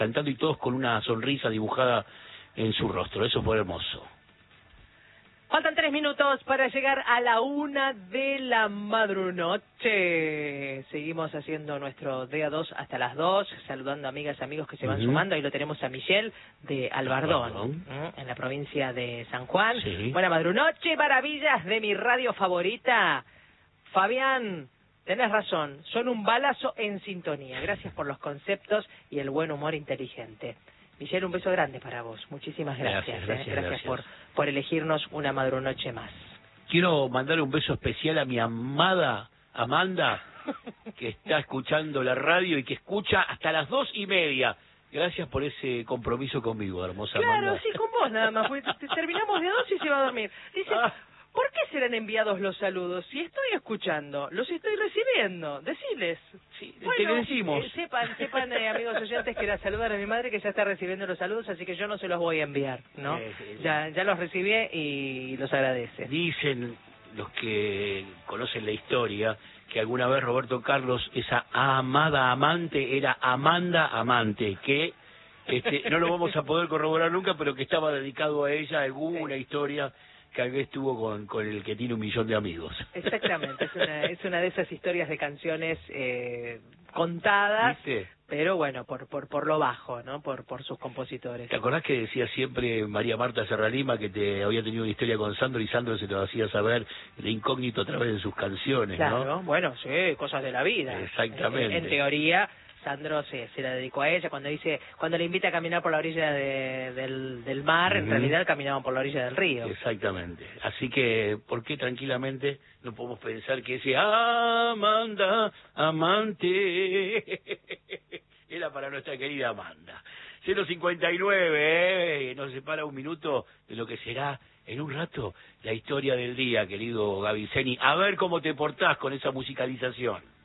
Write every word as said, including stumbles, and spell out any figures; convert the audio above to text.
cantando y todos con una sonrisa dibujada en su rostro. Eso fue hermoso. Faltan tres minutos para llegar a la una de la madrunoche. Seguimos haciendo nuestro D A dos hasta las dos, saludando amigas y amigos que se van uh-huh. sumando. Ahí lo tenemos a Michelle de Albardón, ¿eh? en la provincia de San Juan. Sí. Buena madrunoche, maravillas de mi radio favorita. Fabián, tenés razón, son un balazo en sintonía. Gracias por los conceptos y el buen humor inteligente. Michelle, un beso grande para vos. Muchísimas gracias. Gracias, gracias, eh. gracias, gracias. Por, por elegirnos una madrunoche más. Quiero mandar un beso especial a mi amada Amanda, que está escuchando la radio y que escucha hasta las dos y media. Gracias por ese compromiso conmigo, hermosa claro, Amanda. Claro, sí, con vos nada más. Terminamos de dos y se va a dormir. Dice... Ah. ¿Por qué serán enviados los saludos? Si estoy escuchando, los estoy recibiendo. Deciles. Sí, bueno, te decimos. Eh, sepan, sepan eh, amigos oyentes, que la saludan a mi madre, que ya está recibiendo los saludos, así que yo no se los voy a enviar, ¿no? Sí, sí, sí. Ya, ya los recibí y los agradece. Dicen los que conocen la historia que alguna vez Roberto Carlos, esa amada amante, era Amanda Amante, que este, no lo vamos a poder corroborar nunca, pero que estaba dedicado a ella alguna sí. historia que tal vez tuvo con, con el que tiene un millón de amigos. Exactamente, es una, es una de esas historias de canciones eh, contadas, ¿viste? Pero bueno, por por por lo bajo, ¿no? Por por sus compositores. ¿Te acordás que decía siempre María Marta Serralima que te había tenido una historia con Sandro y Sandro se lo hacía saber de incógnito a través de sus canciones, claro, ¿no? bueno, sí, cosas de la vida. Exactamente. En, en teoría... Sandro se, se la dedicó a ella cuando dice cuando le invita a caminar por la orilla de, del, del mar, uh-huh. en realidad caminaban por la orilla del río. Exactamente. Así que, ¿por qué tranquilamente no podemos pensar que ese Amanda, amante, era para nuestra querida Amanda? cero cincuenta y nueve, ¿eh? Nos separa un minuto de lo que será en un rato la historia del día, querido Gaviceni. A ver cómo te portás con esa musicalización.